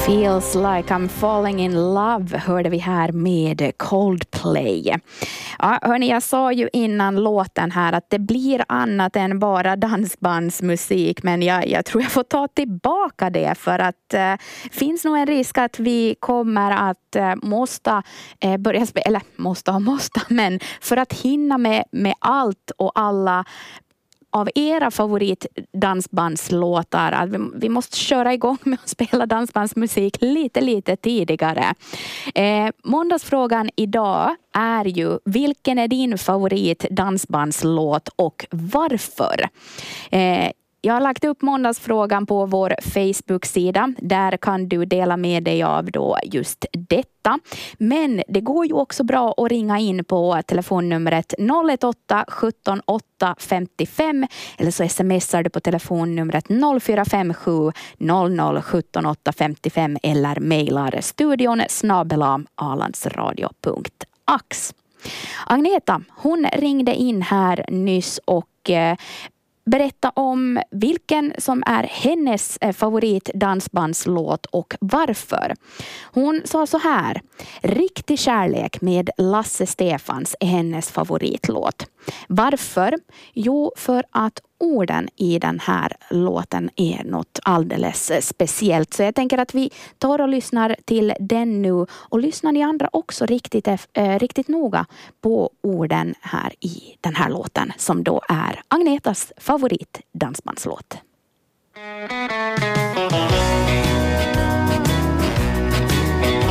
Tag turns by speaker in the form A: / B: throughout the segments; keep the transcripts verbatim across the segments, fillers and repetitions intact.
A: Feels like I'm falling in love hörde vi här med Coldplay. Ja, hörni, jag sa ju innan låten här att det blir annat än bara dansbandsmusik, men jag, jag tror jag får ta tillbaka det för att eh, finns nog en risk att vi kommer att eh, måste eh, börja spela, eller måste och måste, men för att hinna med, med allt och alla av era favoritdansbandslåtar att vi, vi måste köra igång med att spela dansbandsmusik lite lite tidigare. Eh, måndagsfrågan idag är ju: vilken är din favoritdansbandslåt och varför? Eh, Jag har lagt upp måndagsfrågan på vår Facebook-sida. Där kan du dela med dig av då just detta. Men det går ju också bra att ringa in på telefonnumret noll ett åtta sjutton åtta femtiofem eller så smsar du på telefonnumret noll fyra fem sju noll noll sjutton åtta femtiofem eller mejlar studion snabel-a alandsradio punkt ax. Agneta, hon ringde in här nyss och eh, berätta om vilken som är hennes favorit dansbandslåt och varför. Hon sa så här: Riktig kärlek med Lasse Stefans är hennes favoritlåt. Varför? Jo, för att orden i den här låten är något alldeles speciellt. Så jag tänker att vi tar och lyssnar till den nu. Och lyssnar ni andra också riktigt, äh, riktigt noga på orden här i den här låten, som då är Agnetas favorit dansbandslåt.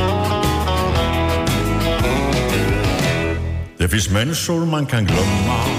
B: Det finns människor man kan glömma